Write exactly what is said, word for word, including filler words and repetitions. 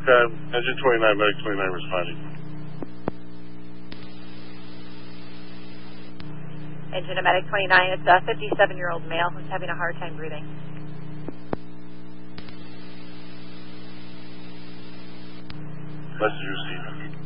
Okay, engine twenty-nine, medic twenty-nine responding. Engine to medic twenty-nine, it's a fifty-seven-year-old male who's having a hard time breathing. Message received.